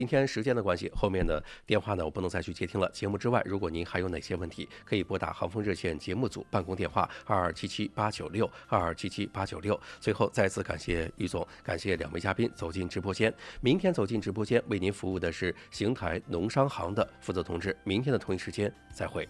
今天时间的关系，后面的电话呢我不能再去接听了。节目之外，如果您还有哪些问题，可以拨打航风热线节目组办公电话22778962277896。最后再次感谢于总，感谢两位嘉宾走进直播间。明天走进直播间为您服务的是邢台农商行的负责同志。明天的同一时间再会。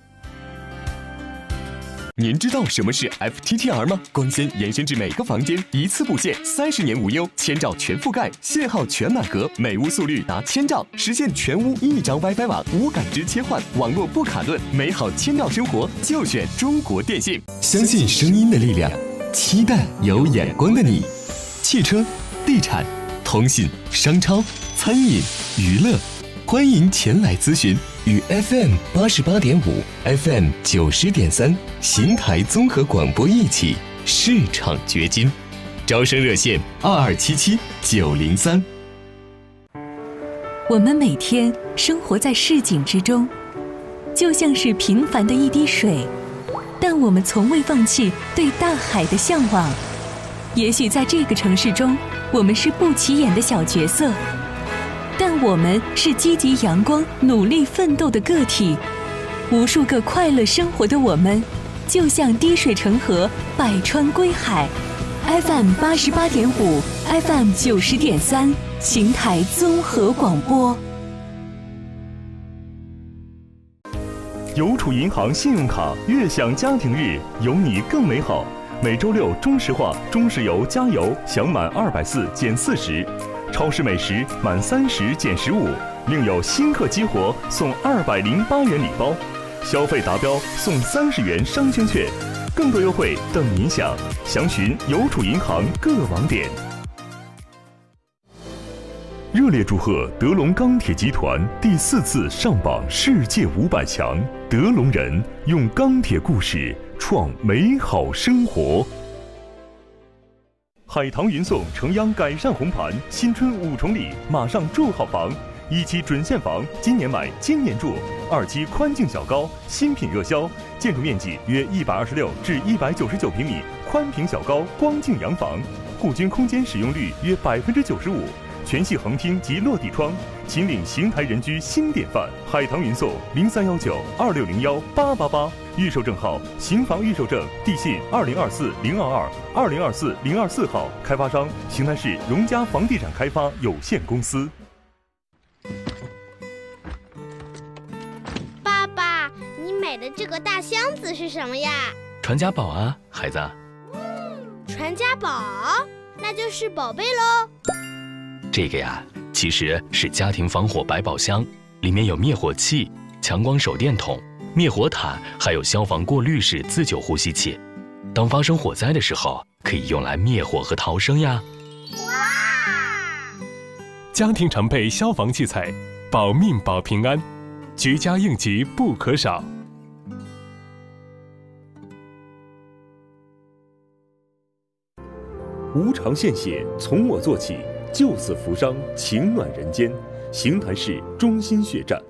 您知道什么是 FTTR 吗？光纤延伸至每个房间，一次布线，30年无忧，1000兆全覆盖，信号全满格，每屋速率达1000兆，实现全屋1张 WiFi 网，无感知切换，网络不卡顿，美好1000兆生活就选中国电信。相信声音的力量，期待有眼光的你。汽车、地产、通信、商超、餐饮、娱乐，欢迎前来咨询。与 FM 88.5、FM 90.3邢台综合广播一起市场掘金，招生热线2277-903。 我们每天生活在市井之中，就像是平凡的一滴水，但我们从未放弃对大海的向往。也许在这个城市中，我们是不起眼的小角色，但我们是积极阳光、努力奋斗的个体。无数个快乐生活的我们，就像滴水成河，百川归海。FM 88.5、FM 90.3，邢台综合广播。 邮储银行信用卡悦享家庭日，有你更美好。每周六中石化、中石油加油享满240减40。超市美食满30减15，另有新客激活送208元礼包，消费达标送30元商圈券，更多优惠等您享。详询邮储银行各网点。热烈祝贺德龙钢铁集团第4次上榜世界500强，德龙人用钢铁故事创美好生活。海棠云颂城央改善红盘，新春5重礼，马上住好房。1期准现房，今年买今年住；2期宽净小高，新品热销，建筑面积约126至199平米，宽平小高光净洋房，户均空间使用率约95%，全系横厅及落地窗，秦岭邢台人居新典范。海棠云颂031926018888，预售证号邢房预售证，地信2024-022、2024-024号，开发商邢台市荣家房地产开发有限公司。 爸爸，你买的这个大箱子是什么呀？ 传家宝啊，孩子。 传家宝，那就是宝贝喽。 这个呀，其实是家庭防火百宝箱，里面有灭火器、强光手电筒、灭火毯，还有消防过滤式自救呼吸器。当发生火灾的时候，可以用来灭火和逃生呀。 哇！ 家庭常备消防器材，保命保平安，居家应急不可少。 无偿献血，从我做起，救死扶伤，情暖人间。邢台市中心血站。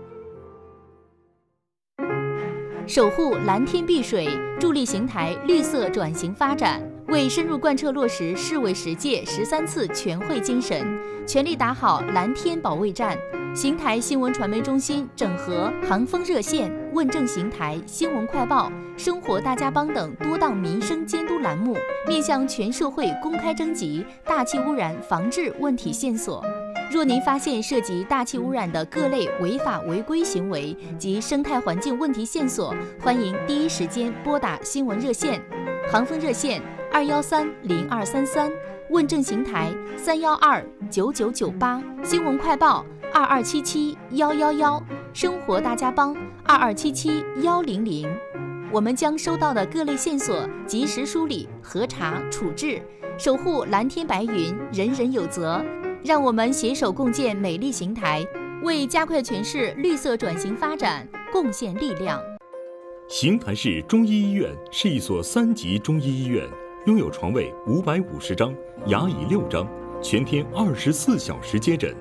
守护蓝天碧水，助力邢台绿色转型发展，为深入贯彻落实市委10届13次全会精神，全力打好蓝天保卫战。邢台新闻传媒中心整合航风热线、问政邢台、新闻快报、生活大家帮等多档民生监督栏目，面向全社会公开征集大气污染防治问题线索。若您发现涉及大气污染的各类违法违规行为及生态环境问题线索，欢迎第一时间拨打新闻热线，航风热线213-0233，问政邢台312-9998，新闻快报2277-111，生活大家帮2277-100。我们将收到的各类线索及时梳理、核查、处置，守护蓝天白云，人人有责。让我们携手共建美丽邢台，为加快全市绿色转型发展贡献力量。 邢台市中医医院是一所3级中医医院，拥有床位550张，牙椅6张，全天24小时接诊。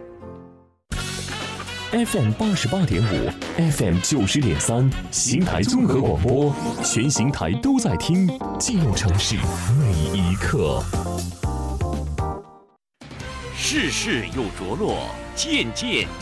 FM 88.5、FM 90.3，邢台综合广播，全邢台都在听，记录城市每一刻。 世事有着落，渐渐